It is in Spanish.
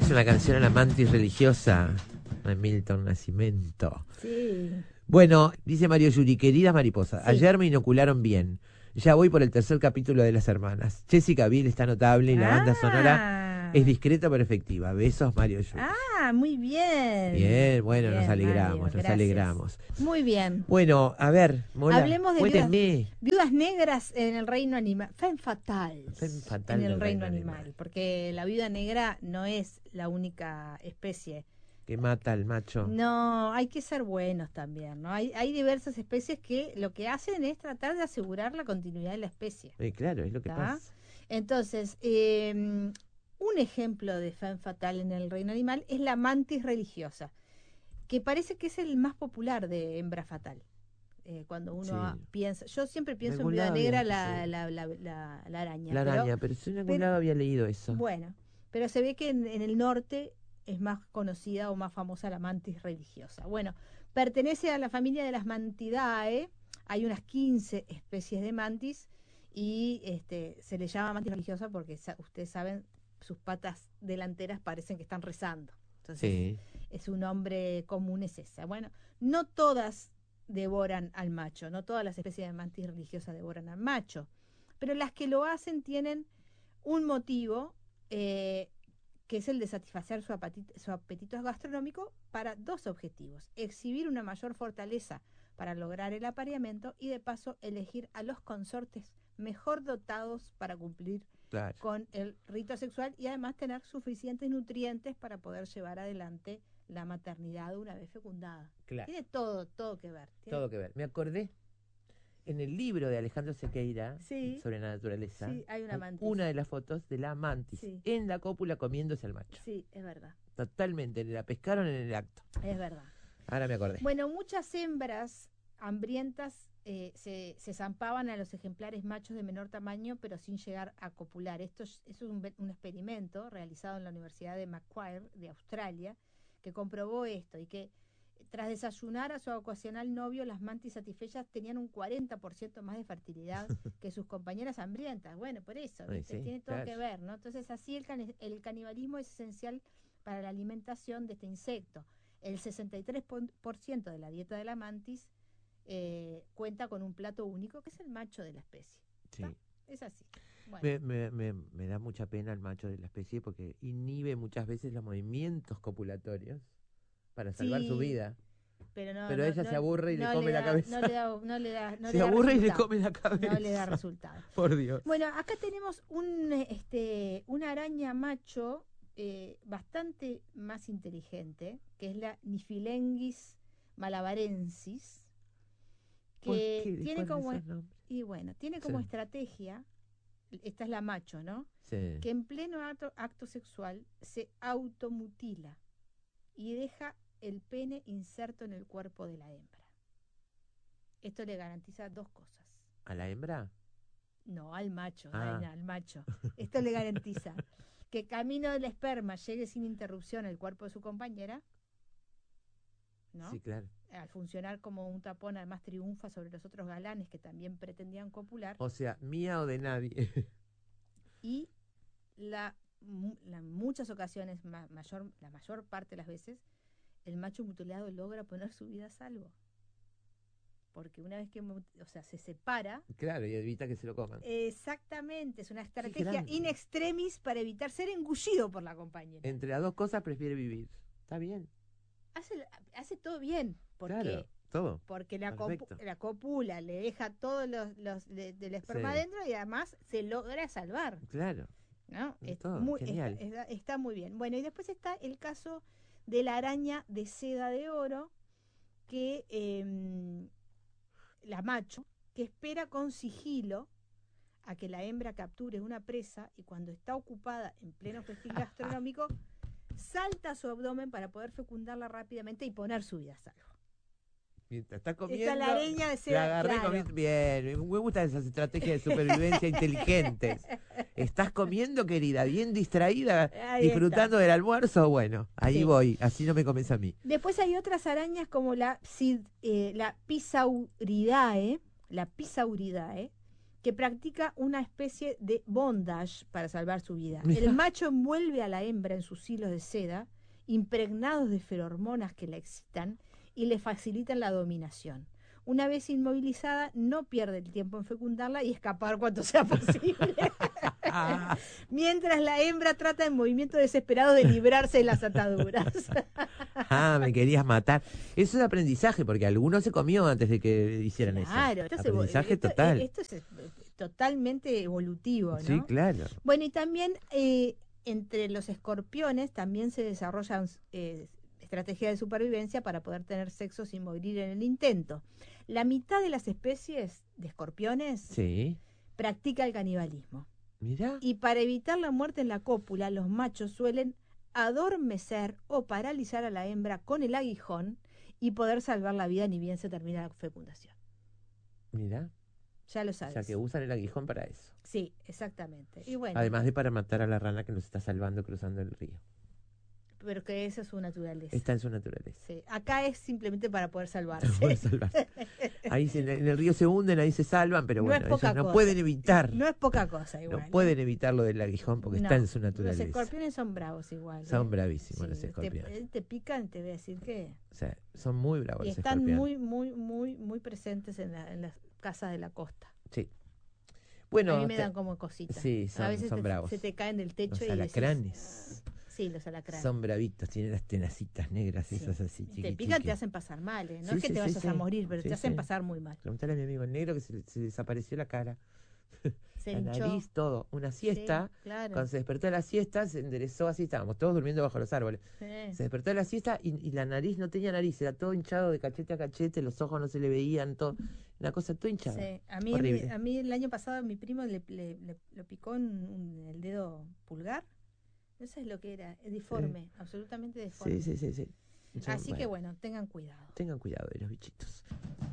Es una canción a la mantis religiosa de Milton Nascimento. Sí. Bueno, dice Mario Yuri, queridas mariposas, Sí. ayer me inocularon bien. Ya voy por el tercer capítulo de Las Hermanas. Jessica Biel está notable y la banda sonora es discreta pero efectiva. Besos, Mario Yuri. Muy bien. Bien, bueno, Bien, nos alegramos, Mario, nos gracias. alegramos. Muy bien. Bueno, a ver, Mola, Hablemos de cuéntenme. viudas negras en el reino animal. Femme fatales Femme fatale en el del reino reino animal. animal. Porque la viuda negra no es la única especie. Que mata al macho. No, hay que ser buenos también, ¿no? Hay diversas especies que lo que hacen es tratar de asegurar la continuidad de la especie. Claro, es lo que ¿Tá? pasa. Entonces, un ejemplo de femme fatale en el reino animal es la mantis religiosa, que parece que es el más popular de hembra fatal. Cuando uno Sí. piensa, yo siempre pienso en algún viuda lado negra había la araña. La araña, pero yo en algún lado había leído eso. Bueno, pero se ve que en el norte es más conocida o más famosa la mantis religiosa. Bueno, pertenece a la familia de las Mantidae. Hay unas 15 especies de mantis y se le llama mantis religiosa porque ustedes saben, sus patas delanteras parecen que están rezando. Entonces, Sí. es un nombre común, es esa. Bueno, no todas devoran al macho, no todas las especies de mantis religiosa devoran al macho, pero las que lo hacen tienen un motivo que es el de satisfacer su apetito gastronómico para dos objetivos: exhibir una mayor fortaleza para lograr el apareamiento y de paso elegir a los consortes mejor dotados para cumplir con el rito sexual y además tener suficientes nutrientes para poder llevar adelante la maternidad una vez fecundada. Claro. Tiene todo que ver. Todo que ver. Me acordé en el libro de Alejandro Sequeira sobre la naturaleza, hay una mantis. Una de las fotos de la mantis en la cópula comiéndose al macho. Sí, es verdad. Totalmente, la pescaron en el acto. Es verdad. Ahora me acordé. Bueno, muchas hembras hambrientas se zampaban a los ejemplares machos de menor tamaño, pero sin llegar a copular. Esto es un experimento realizado en la Universidad de Macquarie de Australia, que comprobó esto y que tras desayunar a su ocasional novio, las mantis satisfechas tenían un 40% más de fertilidad que sus compañeras hambrientas. Bueno, por eso, tiene todo que ver, ¿no? Entonces, así el canibalismo es esencial para la alimentación de este insecto. El 63% de la dieta de la mantis cuenta con un plato único, que es el macho de la especie. Sí. Es así. Bueno. Me da mucha pena el macho de la especie porque inhibe muchas veces los movimientos copulatorios para salvar su vida. Pero ella se aburre y le come la cabeza. No le da se aburre y le come la cabeza. No le da resultado. Por Dios. Bueno, acá tenemos una araña macho bastante más inteligente, que es la Niphilengus malabarensis, que tiene como tiene como estrategia, esta es la macho, ¿no? Sí. Que en pleno acto sexual se automutila y deja el pene inserto en el cuerpo de la hembra. Esto le garantiza dos cosas. ¿A la hembra? No, al macho, al macho. Esto le garantiza que camino del esperma llegue sin interrupción al cuerpo de su compañera, ¿no? Sí, claro. Al funcionar como un tapón, además triunfa sobre los otros galanes que también pretendían copular. O sea, mía o de nadie. Y en muchas ocasiones, la mayor parte de las veces, el macho mutilado logra poner su vida a salvo. Porque una vez que se separa... Claro, y evita que se lo coman. Exactamente, es una estrategia in extremis para evitar ser engullido por la compañera. Entre las dos cosas prefiere vivir. Está bien. Hace todo bien. Porque, claro, todo. Porque la cópula le deja todos del esperma adentro y además se logra salvar. Claro. ¿No? Genial. Está muy bien. Bueno, y después está el caso de la araña de seda de oro, que la macho, que espera con sigilo a que la hembra capture una presa y cuando está ocupada en pleno festín gastronómico, salta a su abdomen para poder fecundarla rápidamente y poner su vida a salvo. Mientras está comiendo, está la araña de seda, la agarré comiendo. Bien, me gustan esas estrategias de supervivencia inteligentes. ¿Estás comiendo, querida? Bien distraída, disfrutando del almuerzo. Bueno, ahí voy, así no me comes a mí. Después hay otras arañas como la Pisauridae, que practica una especie de bondage para salvar su vida. Mirá. El macho envuelve a la hembra en sus hilos de seda, impregnados de feromonas que la excitan y le facilitan la dominación. Una vez inmovilizada, no pierde el tiempo en fecundarla y escapar cuanto sea posible. Mientras la hembra trata en movimiento desesperado de librarse de las ataduras. Me querías matar. Eso es aprendizaje, porque algunos se comió antes de que hicieran eso. Claro, Aprendizaje total. Esto es totalmente evolutivo, ¿no? Sí, claro. Bueno, y también entre los escorpiones también se desarrollan estrategias de supervivencia para poder tener sexo sin morir en el intento. La mitad de las especies de escorpiones Sí. practica el canibalismo. Mirá. Y para evitar la muerte en la cópula, los machos suelen adormecer o paralizar a la hembra con el aguijón y poder salvar la vida ni bien se termina la fecundación. Mirá. Ya lo O sabes. sea, que usan el aguijón para eso. Sí, exactamente. Y bueno, Además de para matar a la rana que nos está salvando cruzando el río. pero que esa es su naturaleza. Está en su naturaleza. Sí. Acá es simplemente para poder salvarse. No puede salvarse. Ahí en el río se hunden, ahí se salvan, pero No bueno, es poca ellos no cosa. pueden evitar. No es poca cosa igual. No pueden evitar lo del aguijón porque está en su Los naturaleza. escorpiones son bravos igual. Son bravísimos los Sí, escorpiones. te pican, te voy a decir que... O sea, son muy bravos Y los están escorpiones. muy presentes en las casas de la costa. Sí. Bueno, a mí me dan como cositas. sí, A veces son bravos. se te caen del techo Los y alacranes. Sí, los alacranes. Son bravitos, tienen las tenacitas negras Sí. esas así Te pican, te hacen pasar mal. No Sí, es que sí, te sí, vayas sí. a morir, pero Sí, te hacen sí. pasar muy mal. Preguntale a mi amigo el negro que se desapareció la cara. Se La hinchó. nariz, todo. Una siesta. Sí, claro. Cuando se despertó de la siesta, se enderezó así, estábamos todos durmiendo bajo los árboles. Sí. Se despertó de la siesta y la nariz no tenía nariz, era todo hinchado de cachete a cachete, los ojos no se le veían, todo, una cosa todo hinchada. Sí. Horrible. A mí el año pasado mi primo le lo picó en el dedo pulgar. No sé lo que era, es deforme, absolutamente deforme. Sí. Así que bueno, tengan cuidado. Tengan cuidado de los bichitos.